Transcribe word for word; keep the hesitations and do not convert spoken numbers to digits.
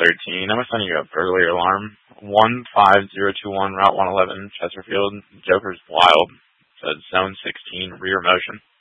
thirteen. I'm sending you a burglary alarm. one five zero two one, Route one eleven, Chesterfield. Joker's wild. Said zone sixteen, rear motion.